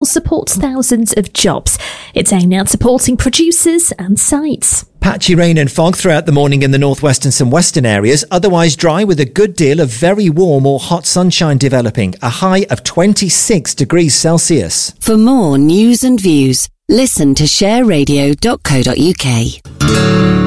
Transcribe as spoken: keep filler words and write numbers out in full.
support thousands of jobs. It's aimed at supporting producers and sites. Patchy rain and fog throughout the morning in the northwest and some western areas, otherwise dry with a good deal of very warm or hot sunshine developing, a high of twenty-six degrees Celsius. For more news and views, listen to share radio dot co dot uk.